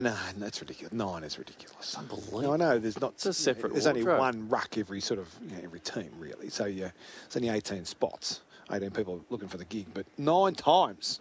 No, that's ridiculous. 9 is ridiculous. Unbelievable. No, I know there's not. It's a separate There's only wardrobe. one ruck every sort of every team really. So yeah, it's only 18 spots. 18 people looking for the gig, but 9 times.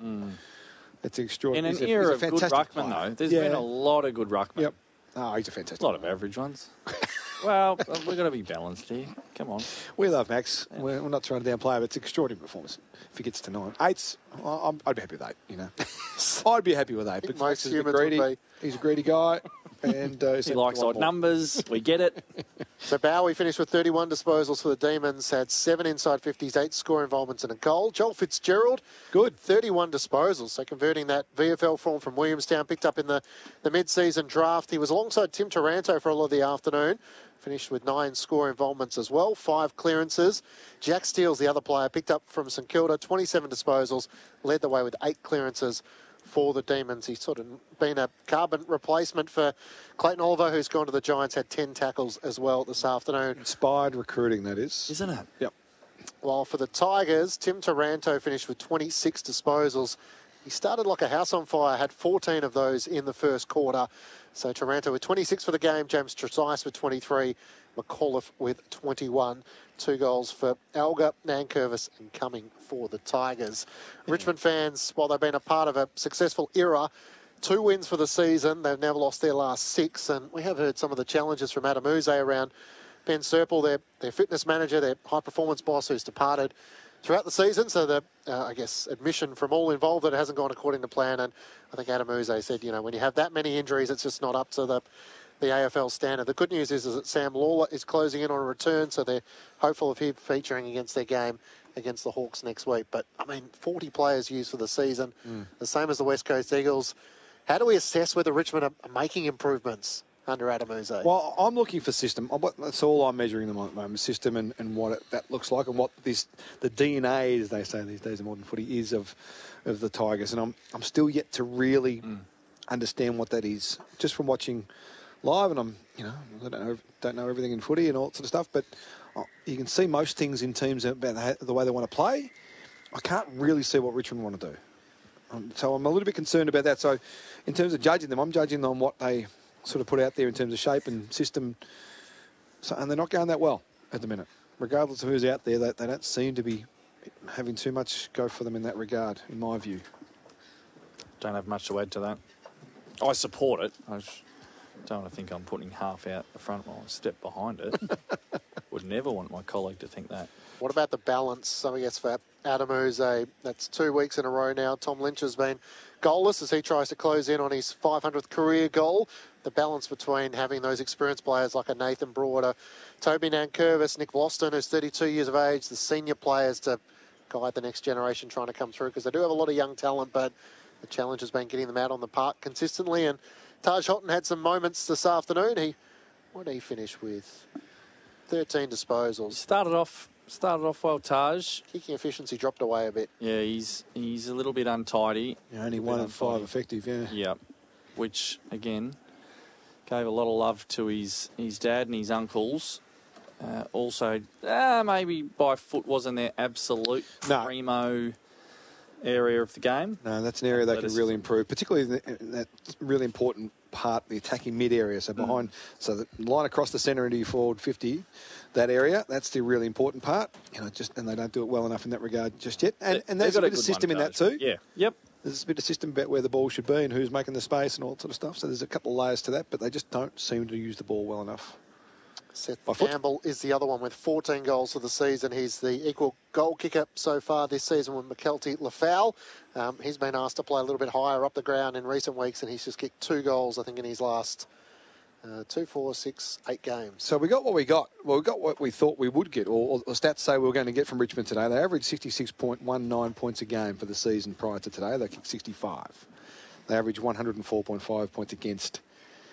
It's extraordinary. In an era of good ruckman, though, there's been a lot of good ruckmen. Yep. Oh, he's a fantastic. A lot of average ones. Well, we've got to be balanced here. Come on. We love Max. Yeah. We're not trying to downplay him. It's an extraordinary performance. If he gets to 9. 8's, I'd be happy with 8, you know. I'd be happy with 8. But most humans would be. He's a greedy guy. And he likes odd numbers. We get it. So Bowie finished with 31 disposals for the Demons, had 7 inside 50s, 8 score involvements and a goal. Joel Fitzgerald, good, 31 disposals. So converting that VFL form from Williamstown, picked up in the mid-season draft. He was alongside Tim Taranto for a lot of the afternoon. Finished with 9 score involvements as well, 5 clearances. Jack Steele's the other player, picked up from St Kilda, 27 disposals, led the way with 8 clearances for the Demons. He's sort of been a carbon replacement for Clayton Oliver, who's gone to the Giants, had 10 tackles as well this afternoon. Inspired recruiting, that is. Isn't it? Yep. While for the Tigers, Tim Taranto finished with 26 disposals. He started like a house on fire, had 14 of those in the first quarter. So Taranto with 26 for the game, James Tresice with 23, McAuliffe with 21. 2 goals for Alga, Nankervis and Cumming for the Tigers. Richmond fans, while they've been a part of a successful era, 2 wins for the season. They've now lost their last 6. And we have heard some of the challenges from Adam Uze around Ben Serple, their fitness manager, their high-performance boss who's departed throughout the season. So the, I guess, admission from all involved that it hasn't gone according to plan. And I think Adam Uze said, you know, when you have that many injuries, it's just not up to the AFL standard. The good news is that Sam Lawler is closing in on a return, so they're hopeful of him featuring against their game against the Hawks next week. But, I mean, 40 players used for the season, the same as the West Coast Eagles. How do we assess whether Richmond are making improvements under Adam Uze? Well, I'm looking for system. That's all I'm measuring them on at the moment, system and what that looks like and what the DNA, as they say these days in modern footy, is of the Tigers. And I'm still yet to really understand what that is, just from watching live. And I don't know everything in footy and all that sort of stuff, but you can see most things in teams about the way they want to play. I can't really see what Richmond want to do. So I'm a little bit concerned about that. So in terms of judging them, I'm judging them on what they sort of put out there in terms of shape and system. So, and they're not going that well at the minute. Regardless of who's out there, they don't seem to be having too much go for them in that regard, in my view. Don't have much to add to that. I support it. I don't want to think I'm putting half out the front while I step behind it. Would never want my colleague to think that. What about the balance? So I guess for Adam Uze, that's 2 weeks in a row now. Tom Lynch has been goalless as he tries to close in on his 500th career goal. The balance between having those experienced players like a Nathan Broad, Toby Nankervis, Nick Vlaston, who's 32 years of age, the senior players to guide the next generation trying to come through, because they do have a lot of young talent, but the challenge has been getting them out on the park consistently. And Taj Houghton had some moments this afternoon. What did he finish with? 13 disposals. Started off well, Taj. Kicking efficiency dropped away a bit. Yeah, he's a little bit untidy. Yeah, only 1 of 5 effective, yeah. Yeah, which, again, gave a lot of love to his dad and his uncles. Also, maybe by foot wasn't their absolute primo area of the game. No, that's an area they can really improve, particularly that really important part, the attacking mid area. So behind, so the line across the centre into your forward 50, that area, that's the really important part. And they don't do it well enough in that regard just yet. And there's a bit of system in that too. Yeah. Yep. There's a bit of system about where the ball should be and who's making the space and all that sort of stuff. So there's a couple of layers to that, but they just don't seem to use the ball well enough. Seth Campbell is the other one with 14 goals for the season. He's the equal goal kicker so far this season with McKelty Lafau. He's been asked to play a little bit higher up the ground in recent weeks, and he's just kicked 2 goals, I think, in his last 2, 4, 6, 8 games. So we got what we got. Well, we got what we thought we would get, or stats say we were going to get from Richmond today. They averaged 66.19 points a game for the season prior to today. They kicked 65. They averaged 104.5 points against.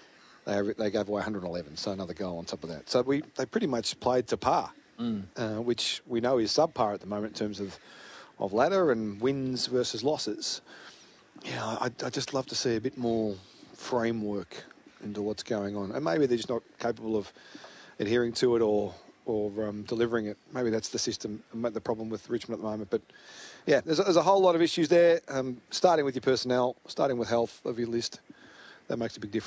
They gave away 111, so another goal on top of that. So they pretty much played to par, which we know is subpar at the moment in terms of ladder and wins versus losses. Yeah, I'd just love to see a bit more framework into what's going on. And maybe they're just not capable of adhering to it or delivering it. Maybe that's the system, the problem with Richmond at the moment. But, yeah, there's a whole lot of issues there, starting with your personnel, starting with health of your list. that makes a big difference.